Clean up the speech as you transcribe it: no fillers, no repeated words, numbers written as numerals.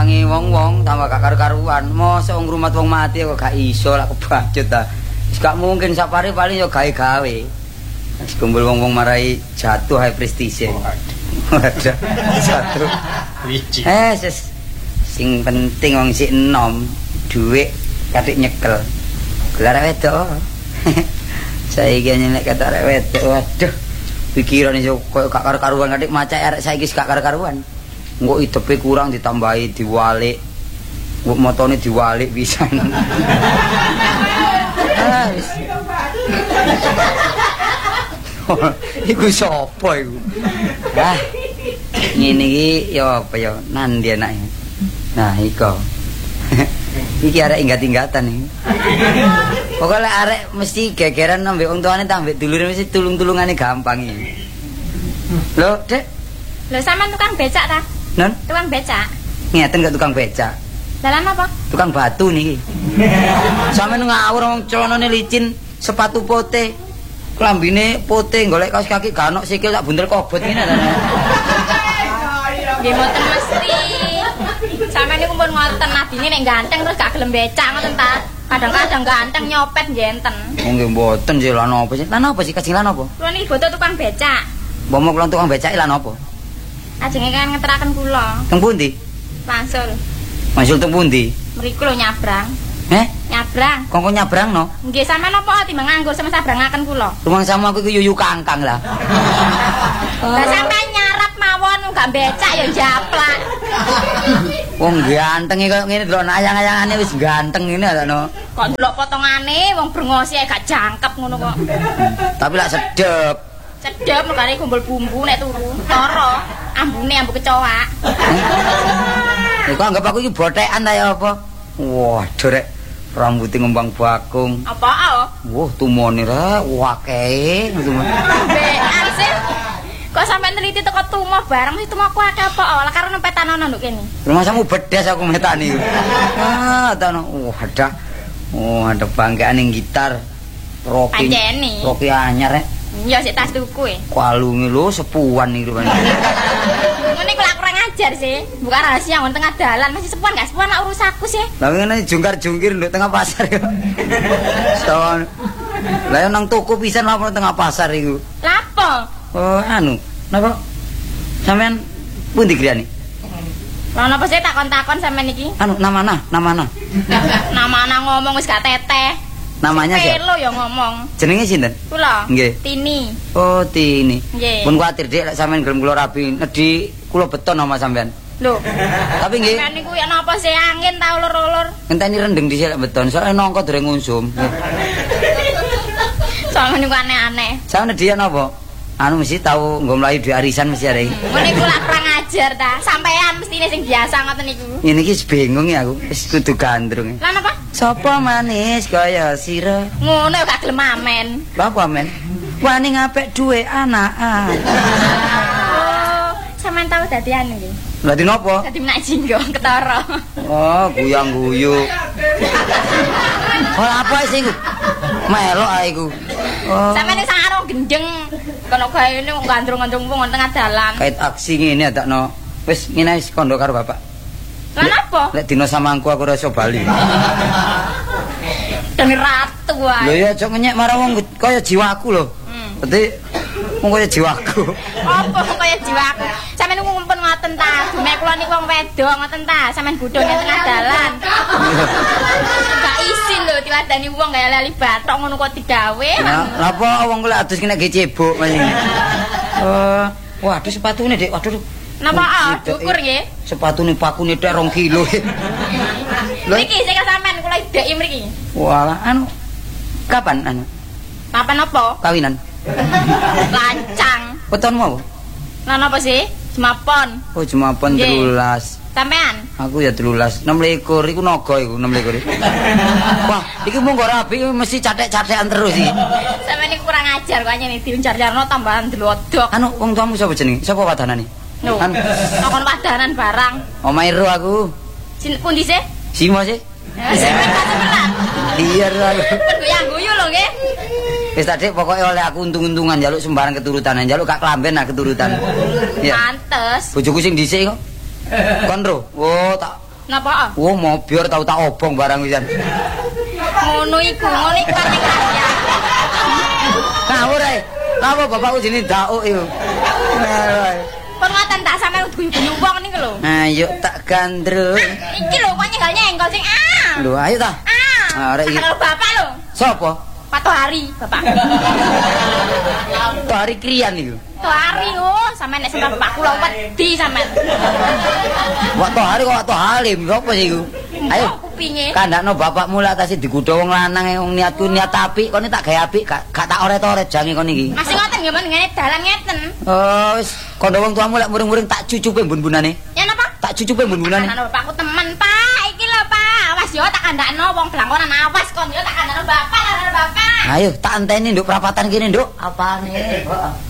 nyenangi wong-wong tambah gak karu-karuan. Mosok ngrumat wong mati kok gak iso lak kebacut ta. Wis gak mungkin sapare paling yo gawe-gawe. Wis kumpul wong-wong marai jatuh high prestige. Waduh. Jatuh. Licik. Sing penting wong sik enom, dhuwit katik nyekel. Gelar wedok. Saiki nyelek kata arek wedok. Waduh. Pikiran iso koyo gak karu-karuan katik macak arek saiki gak karu-karuan. Engko idepe kurang ditambahi diwalik. Engko motone diwalik pisan. Iku sapa iku? Ngene iki ya apa ya nandi anake. Nah, iko. Iki arek inggat-inggatan iki. Pokoke arek mesti gegeran ambek wong tuane ta ambek dulure mesti tulung-tulungane gampang iki. Lho, Dek. Lho sampean tukang becak ta? Non? Tukang becak. Ngeten gak tukang becak. Dalan apa? Tukang batu niki. Sampeyan ngawur wong celonane licin, sepatu pote, klambine pote, golek kaos kaki gak ono sikil tak buntel kobot ngene ta. Nggih mboten mesti. Sampeyan niku pun ngoten nadine nek ganteng terus gak gelem becak ngoten ta. Kadang-kadang ganteng nyopet ngenten. Oh nggih mboten sih lan apa sih? Lan apa sih kajeng lan apa? Kula niki boten tukang becak. Mbok kula tukang becak lan apa? Ajenge kan ngeteraken kula. Teng pundi? Wangsul. Wangsul teng pundi? Mriku lho nyabrang. Nyabrang. Kongko nyabrangno? Nggih sampean napa timbang nganggur sama sabrangaken kula. Rumang sama aku iku yuyu kangkang lah. Lah sampean nyarap mawon gak becak ya japlak. Wong ganteng iki koyo ngene delok ayang-ayangane wis ganteng ngene ana. Kok ndelok potongane wong brengose gak jangkep ngono kok. Tapi lak sedep. Sedep makane kumpul bumbu nek turu. Tara ambune ambu kecoak. Iku anggap aku iki bothekan ta ya apa? Waduh rek rambuté ngembang bakung. Apa? Wah, tumone rek akeh. Bean sih. Kok sampean neliti teko tumo bareng mesti tumo aku akeh apa? Lah karo nempetan ana nduk kene. Rumah samu bedas aku metani. Tano. Wadah. Oh, ada bangkean ning gitar. Rocky. Panceni. Rocky anyar rek. Ya sik tas tuku e. Kalunge lho sepuan iki rupane. Ngene kula kurang ajar sih. Bukan rahasia ngon tengah dalan masih sepuan gak sepuan nak urus aku sih. Lah ngene jungkar-jungkir nduk tengah pasar yo. Soal. Lah yo nang toko pisan apa tengah pasar iku. Lapo? Oh, anu. Napa? Sampean pundi griyane? Lah napa sih takon-takon sampean iki? Anu namana. Namana ngomong wis gak teteh. Namanya siapa? Pelo ya ngomong. Jenenge sinten? Kula. Nggih. Tini. Oh, Tini. Nggih. Pun kuwatir Dik lek sampean gelem kula rabi, nedhi kula beton sama sampean. Lho. Tapi nggih. Sampean niku ya napa sih angin ta ulur-ulur? Ngenteni rendeng dhisik lek beton, soalnya nongko dereng ngusum. Sampeyan niku aneh-aneh. Sampeyan nedhi napa? Anu mesti tau nggo mlayu di arisan mesti arek. Ngene iku lak kurang ajar ta. Sampean mestine sing biasa ngoten niku. Ngene iki bingung ya aku, wis kudu gandrung. Lah napa? Sapa manis kaya sira? Ngono gak gelem amen. Lha apa men? Wani ngapik duwe anakan. Oh, sampean tau dadi anu nggih. Dadi napa? Dadi menak jinggo ketara. Oh, guyang-guyu. Oh, apa sih iku? Melok ae iku. Oh. Sampeyan ning sakaro gendeng. Kono gaene gandrung-gandrung wong tengah dalan. Kait aksi ngene adakno. Wis ngene wis kondo karo bapak. Lah napa? Lek dina samangku aku ora iso bali. Dene ratu wae. Lho ya aja ngenyek marang wong kaya jiwaku lho. Dadi wong kaya jiwaku. Apa kaya jiwaku? Sampeyan niku ngumpul ngoten ta? Dumek kula niku wong wedok ngoten ta? Sampeyan budhe ning tengah dalan. Gak isin lho diwadani wong kaya lali bathok ngono kok digawe. Lah apa wong kula adus kena ge cebok mas ini. Waduh sepatune Dik. Waduh. Napa dukur nggih? Sepatune pakune tek 2 kilo. Niki sing sampean kula ideki mriki. Walah anu kapan anu? Kapan apa? Kawinan. Lancang. Wetonmu apa? Lah napa sih? Jemapon. Oh jemapon 13. Sampean? Aku ya 13. 26 iku naga iku 26. Wah, iki mung ora rapi mesti cathek-cathekan terus iki. Sampeyan niku kurang ajar kok nyene diunjar-jarno tambahan delodok. Anu wong tuamu sapa jenenge? Sapa wadanane? Lho, takon wadanan barang. Omahe ro aku. Pundi sih? Simo sih. Sampeyan sebelah. Iya ro aku. Goyang-guyu lho nggih. Wis tadi pokoknya oleh aku untung-untungan njaluk sembarang keturutan, njaluk gak klamben nah keturutan. Iya. Pantes. Bojoku sing dhisik kok. Kon ro. Oh, tak Napa? Oh, mobior tau tak obong barang pisan. Ngono iku kan kaya. Ngawur ae. Napa bapakku jenenge Dauk iku? Pun ngoten tak sampean guyu-guyu wong niku lho. Ayo tak gandrung. Iki lho kok nyenggol sing Lho ayo ta. Arek iki. Karo bapak lho. Sapa? Pak Tohari, bapak. Tohari krian iku. Tohari oh, sampean nek sampean bapak kula wedi sampean. Wak Tohari kok Wak Tohalim, sapa sih iku? Ayo. Kupinge. Kandakno bapakmu lak tasih digudha wong lanang wong niatku niat apik, kene tak gawe apik, gak tak oret-oret jange kon iki. Masih ngoten nggih men ngene dalan ngeten. Oh, wis kandha wong tuamu lek muring-muring tak cucupe mbun-bunane. Ya napa? Tak cucupe mbun-bunane. Anak bapakku temen, Pak. Iki lho, Pak. Awas yo tak kandakno wong blangkonan awas kon yo tak kandakno bapak, karo bapak. Ayo tak enteni nduk perapatan kene, Nduk. Apane? Heeh.